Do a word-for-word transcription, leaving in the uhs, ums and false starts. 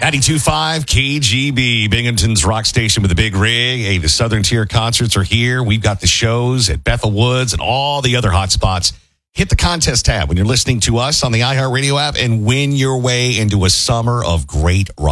ninety-two point five K G B, Binghamton's rock station with the big rig. Hey, the Southern Tier concerts are here. We've got the shows at Bethel Woods and all the other hot spots. Hit the contest tab when you're listening to us on the iHeartRadio app and win your way into a summer of great rock.